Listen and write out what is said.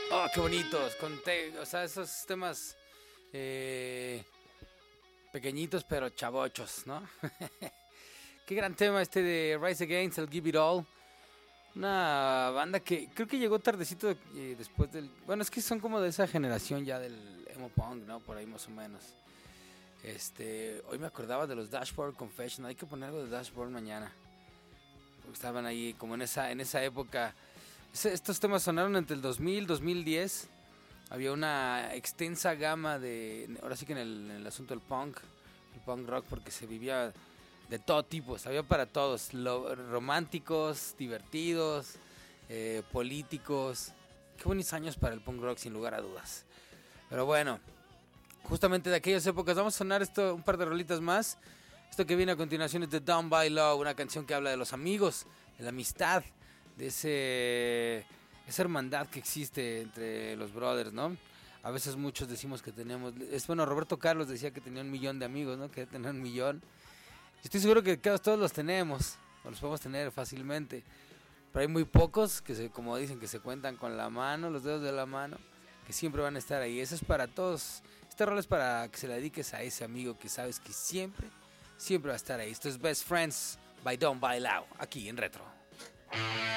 Oh, qué bonitos. O sea, esos temas pequeñitos pero chavochos, ¿no? Qué gran tema este de Rise Against, el Give It All. Una banda que creo que llegó tardecito después del... Bueno, es que son como de esa generación ya del emo punk, ¿no? Por ahí más o menos. Hoy me acordaba de los Dashboard Confession. Hay que poner algo de Dashboard mañana. Porque estaban ahí como en esa época. Estos temas sonaron entre el 2000 y 2010. Había una extensa gama de... Ahora sí que en el asunto del punk. El punk rock, porque se vivía de todo tipo. Había para todos. Románticos, divertidos, políticos. Qué buenos años para el punk rock, sin lugar a dudas. Pero bueno, justamente de aquellas épocas vamos a sonar un par de rolitas más. Esto que viene a continuación es de Down by Law, una canción que habla de los amigos, de la amistad, de esa hermandad que existe entre los brothers, ¿no? A veces muchos decimos que tenemos... Bueno, Roberto Carlos decía que tenía 1,000,000 de amigos, ¿no? Que tenía 1,000,000. Estoy seguro que todos los tenemos, o los podemos tener fácilmente. Pero hay muy pocos que, como dicen, que se cuentan con la mano, los dedos de la mano, que siempre van a estar ahí. Eso es para todos. Este rol es para que se le dediques a ese amigo que sabes que siempre va a estar ahí. Esto es Best Friends by Don't Buy Loud, aquí en Retro.